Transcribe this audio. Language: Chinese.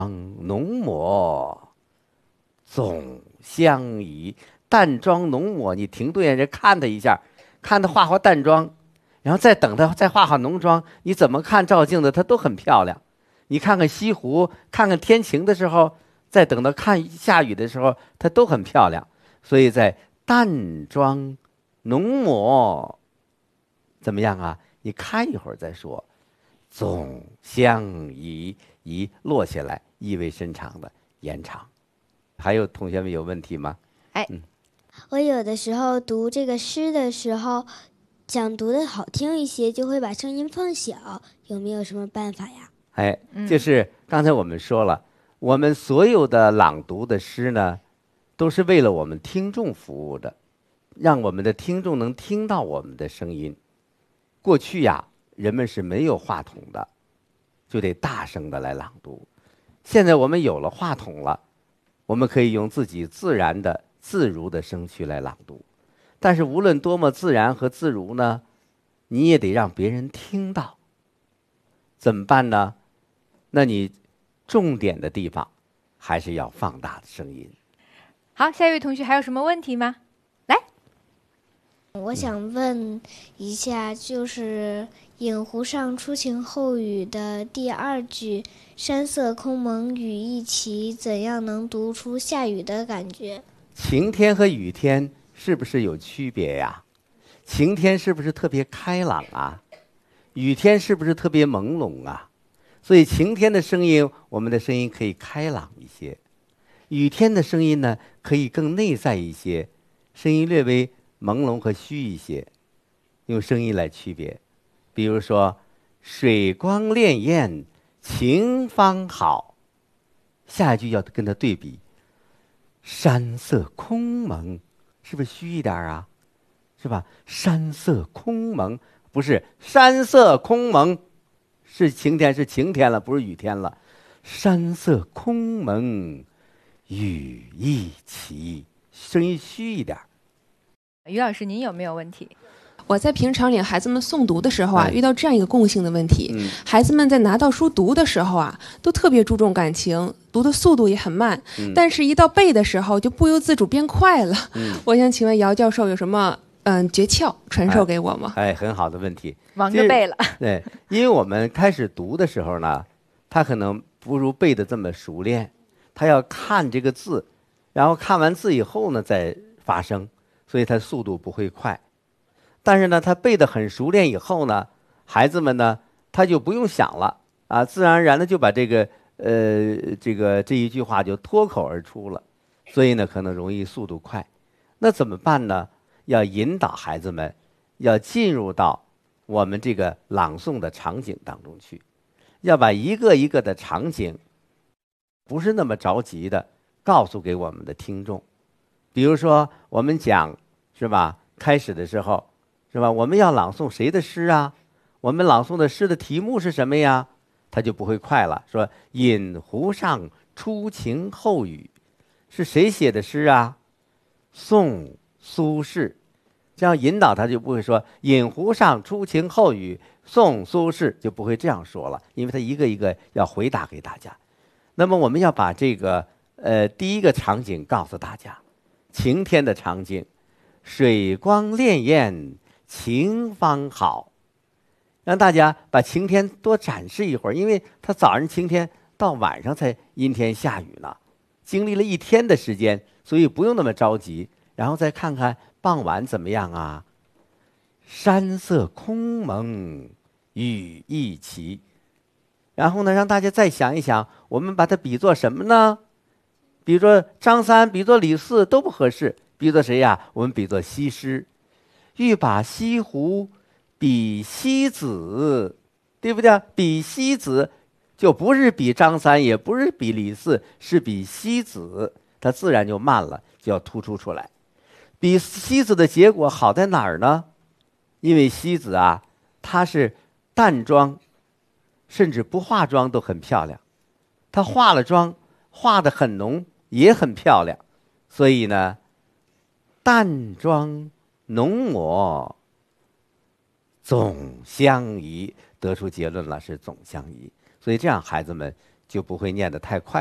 浓抹总相宜。淡妆浓抹，你停顿下来看他一下，看他画淡妆，然后再等他再画浓妆，你怎么看照镜子，他都很漂亮。你看看西湖，看看天晴的时候，再等到看下雨的时候，它都很漂亮。所以在淡妆浓抹怎么样啊？你看一会儿再说。总相宜，宜落下来，意味深长的延长。还有同学们有问题吗？ 哎，我有的时候读这个诗的时候，想读的好听一些，就会把声音放小，有没有什么办法呀？ 就是刚才我们说了，我们所有的朗读的诗呢，都是为了我们听众服务的，让我们的听众能听到我们的声音。过去呀，人们是没有话筒的，就得大声的来朗读。现在我们有了话筒了，我们可以用自己自然的、自如的声区来朗读。但是无论多么自然和自如呢，你也得让别人听到。怎么办呢？那你重点的地方还是要放大的声音。 好，下一位同学还有什么问题吗？来， 我想问一下，就是《饮湖上初晴后雨》的第二句“山色空蒙雨亦奇”，怎样能读出下雨的感觉？ 晴天和雨天是不是有区别呀？晴天是不是特别开朗啊？雨天是不是特别朦胧啊？所以晴天的声音，我们的声音可以开朗一些；雨天的声音呢，可以更内在一些，声音略微朦胧和虚一些。用声音来区别，比如说“水光潋滟晴方好”，下一句要跟它对比，“山色空蒙”，是不是虚一点啊？是吧？山色空蒙，不是山色空蒙，是晴天，是晴天了，不是雨天了。山色空蒙，雨亦奇，声音虚一点。 于老师，您有没有问题？ 我在平常领孩子们诵读的时候啊，遇到这样一个共性的问题，孩子们在拿到书读的时候啊，都特别注重感情，读的速度也很慢，但是一到背的时候就不由自主变快了。我想请问姚教授有什么诀窍传授给我吗？ 很好的问题， 忙着背了。 对，因为我们开始读的时候呢，他可能不如背的这么熟练，他要看这个字，然后看完字以后呢再发声，所以他速度不会快。但是呢，他背得很熟练以后呢，孩子们呢他就不用想了啊，自然而然的就把这一句话就脱口而出了，所以呢可能容易速度快。那怎么办呢？要引导孩子们要进入到我们这个朗诵的场景当中去，要把一个一个的场景不是那么着急的告诉给我们的听众。比如说我们讲是吧，开始的时候是吧，我们要朗诵谁的诗啊？我们朗诵的诗的题目是什么呀？他就不会快了，说饮湖上初晴后雨，是谁写的诗啊？宋苏轼。这样引导他就不会说饮湖上初晴后雨，宋苏轼，就不会这样说了，因为他一个一个要回答给大家。那么我们要把这个第一个场景告诉大家，晴天的场景，水光潋滟晴方好，让大家把晴天多展示一会儿，因为他早上晴天，到晚上才阴天下雨呢，经历了一天的时间，所以不用那么着急。然后再看看傍晚怎么样啊？山色空蒙，雨亦奇。然后呢，让大家再想一想，我们把它比作什么呢？比作张三，比作李四都不合适，比作谁呀？我们比作西施。欲把西湖比西子，对不对？比西子就不是比张三，也不是比李四，是比西子，它自然就慢了，就要突出出来。比西子的结果好在哪儿呢？因为西子啊，她是淡妆，甚至不化妆都很漂亮，她化了妆，化得很浓，也很漂亮。所以呢，淡妆浓抹总相宜，得出结论了，是总相宜。所以这样孩子们就不会念得太快。